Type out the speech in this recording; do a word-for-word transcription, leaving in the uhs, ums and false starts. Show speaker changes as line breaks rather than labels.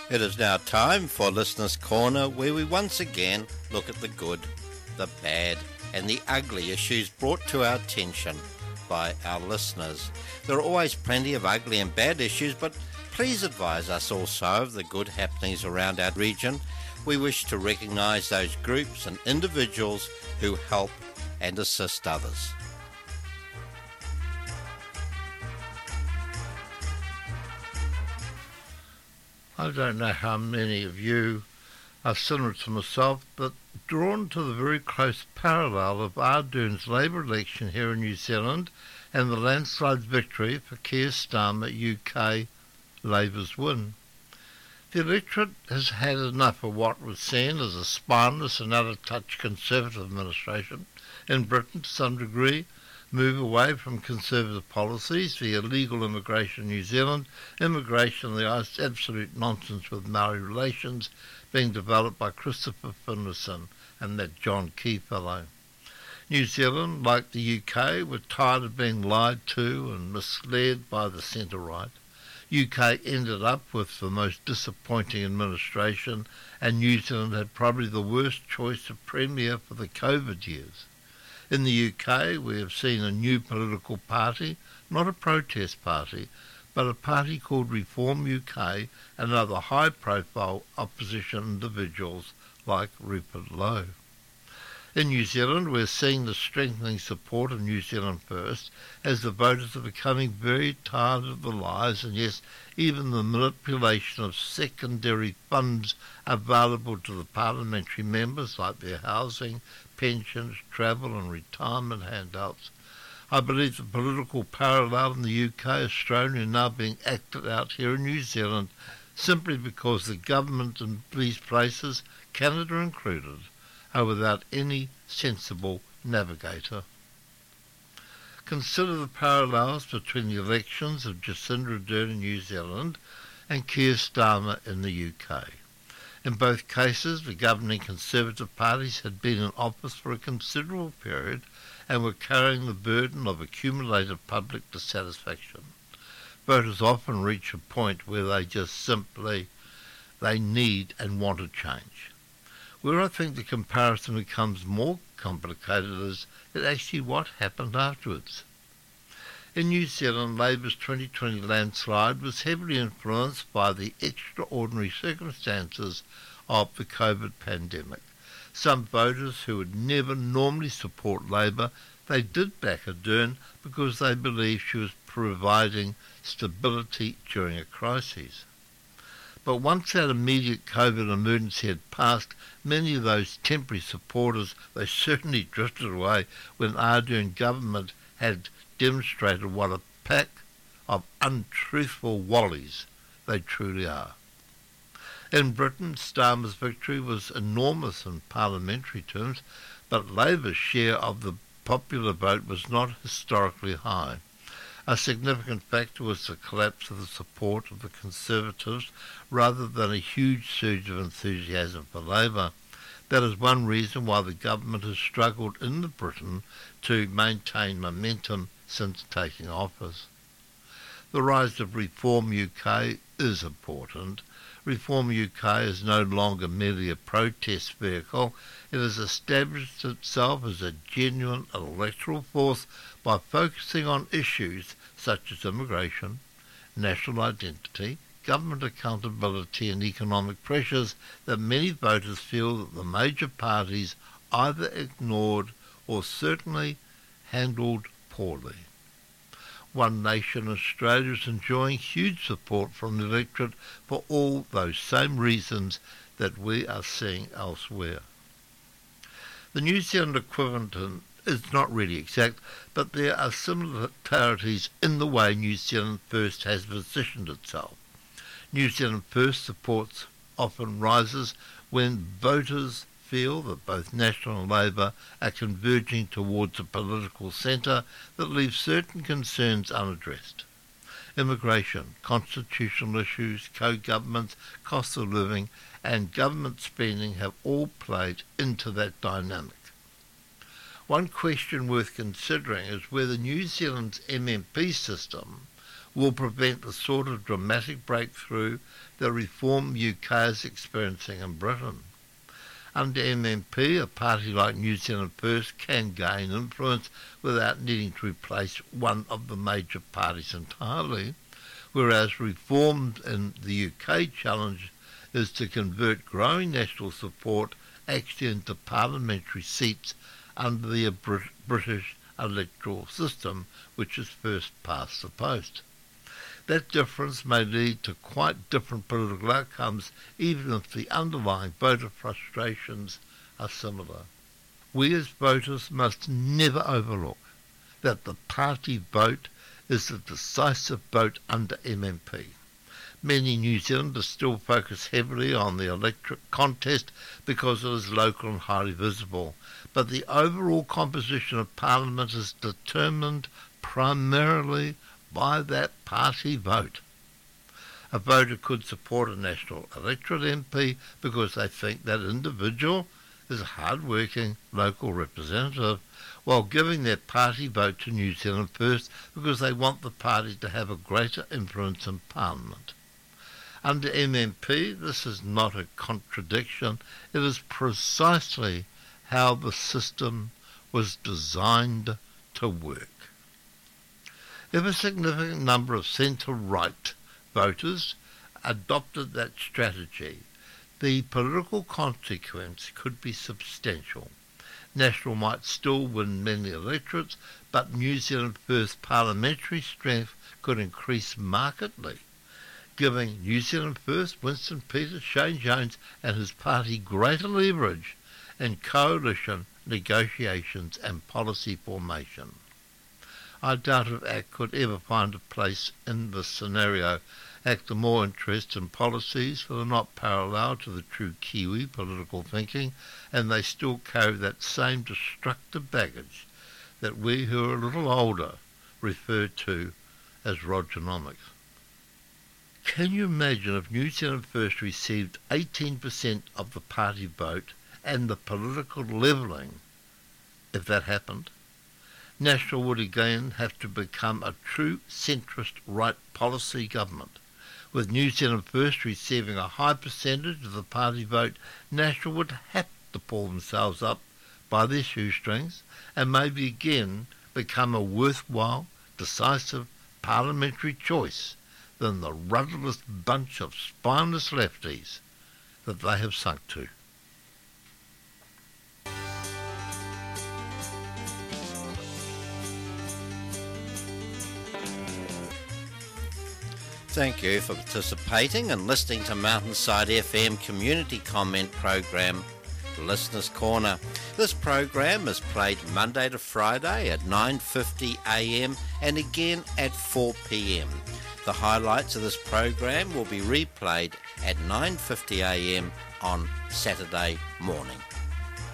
It is now time for Listener's Corner, where we once again look at the good, the bad, and the ugly issues brought to our attention by our listeners. There are always plenty of ugly and bad issues, but please advise us also of the good happenings around our region. We wish to recognise those groups and individuals who help and assist others.
I don't know how many of you are similar to myself, but drawn to the very close parallel of Ardern's Labour election here in New Zealand and the landslide victory for Keir Starmer U K Labour's win. The electorate has had enough of what was seen as a spineless and out-of-touch Conservative administration in Britain to some degree, move away from Conservative policies via illegal immigration in New Zealand, immigration, the absolute nonsense with Maori relations being developed by Christopher Finlayson and that John Key fellow. New Zealand, like the U K, were tired of being lied to and misled by the centre-right. U K ended up with the most disappointing administration, and New Zealand had probably the worst choice of premier for the COVID years. In the U K, we have seen a new political party, not a protest party, but a party called Reform U K and other high-profile opposition individuals like Rupert Lowe. In New Zealand, we're seeing the strengthening support of New Zealand First as the voters are becoming very tired of the lies and, yes, even the manipulation of secondary funds available to the parliamentary members like their housing, pensions, travel and retirement handouts. I believe the political parallel in the U K, Australia are now being acted out here in New Zealand simply because the government in these places, Canada included, are without any sensible navigator. Consider the parallels between the elections of Jacinda Ardern in New Zealand and Keir Starmer in the U K. In both cases, the governing Conservative parties had been in office for a considerable period and were carrying the burden of accumulated public dissatisfaction. Voters often reach a point where they just simply, they need and want a change. Where I think the comparison becomes more complicated is that actually what happened afterwards. In New Zealand, Labour's twenty twenty landslide was heavily influenced by the extraordinary circumstances of the COVID pandemic. Some voters who would never normally support Labour, they did back Ardern because they believed she was providing stability during a crisis. But once that immediate COVID emergency had passed, many of those temporary supporters, they certainly drifted away when Ardern government had demonstrated what a pack of untruthful wallies they truly are. In Britain, Starmer's victory was enormous in parliamentary terms, but Labour's share of the popular vote was not historically high. A significant factor was the collapse of the support of the Conservatives rather than a huge surge of enthusiasm for Labour. That is one reason why the government has struggled in Britain to maintain momentum since taking office. The rise of Reform U K is important. Reform U K is no longer merely a protest vehicle. It has established itself as a genuine electoral force by focusing on issues such as immigration, national identity, government accountability and economic pressures that many voters feel that the major parties either ignored or certainly handled poorly. One Nation Australia is enjoying huge support from the electorate for all those same reasons that we are seeing elsewhere. The New Zealand equivalent is not really exact, but there are similarities in the way New Zealand First has positioned itself. New Zealand First supports often rises when voters feel that both National and Labour are converging towards a political centre that leaves certain concerns unaddressed. Immigration, constitutional issues, co-governments, cost of living and government spending have all played into that dynamic. One question worth considering is whether New Zealand's M M P system will prevent the sort of dramatic breakthrough the Reform U K is experiencing in Britain. Under M M P, a party like New Zealand First can gain influence without needing to replace one of the major parties entirely, whereas Reform in the U K challenge is to convert growing national support actually into parliamentary seats under the Brit- British electoral system, which is first past the post. That difference may lead to quite different political outcomes, even if the underlying voter frustrations are similar. We as voters must never overlook that the party vote is the decisive vote under M M P. Many New Zealanders still focus heavily on the electorate contest because it is local and highly visible, but the overall composition of Parliament is determined primarily by that party vote. A voter could support a national electorate M P because they think that individual is a hard-working local representative, while giving their party vote to New Zealand First because they want the party to have a greater influence in Parliament. Under M M P, this is not a contradiction. It is precisely how the system was designed to work. If a significant number of centre-right voters adopted that strategy, the political consequence could be substantial. National might still win many electorates, but New Zealand First parliamentary strength could increase markedly, giving New Zealand First, Winston Peters, Shane Jones and his party greater leverage in coalition negotiations and policy formation. I doubt if A C T could ever find a place in this scenario. A C T are more interested in policies that are not parallel to the true Kiwi political thinking, and they still carry that same destructive baggage that we who are a little older refer to as Rogernomics. Can you imagine if New Zealand First received eighteen percent of the party vote and the political levelling, if that happened? National would again have to become a true centrist right policy government. With New Zealand First receiving a high percentage of the party vote, National would have to pull themselves up by their shoestrings and maybe again become a worthwhile, decisive parliamentary choice than the rudderless bunch of spineless lefties that they have sunk to.
Thank you for participating and listening to Mountainside F M community comment program, Listeners Corner. This program is played Monday to Friday at nine fifty a m and again at four p m. The highlights of this program will be replayed at nine fifty a m on Saturday morning.